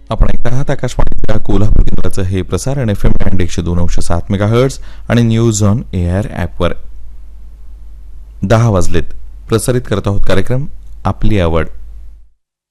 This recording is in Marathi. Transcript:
आपण ऐकत आहात आकाशवाणीच्या कोल्हापूर केंद्राचं हे प्रसारण FM बँड 102.7 मेगाहर्ट्झ आणि न्यूज ऑन एअर ॲपवर. 10 वाजलेत. प्रसारित करत आहोत कार्यक्रम आपली आवड.